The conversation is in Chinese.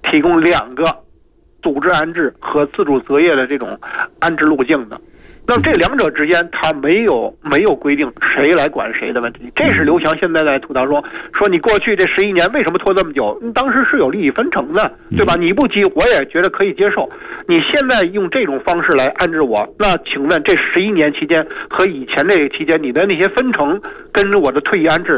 提供2个组织安置和自主择业的这种安置路径的。那么这2者之间，他没有规定谁来管谁的问题。这是刘强现在在吐槽说你过去这11年为什么拖这么久？当时是有利益分成的，对吧？你不急，我也觉得可以接受。你现在用这种方式来安置我，那请问这11年期间和以前这个期间，你的那些分成跟我的退役安置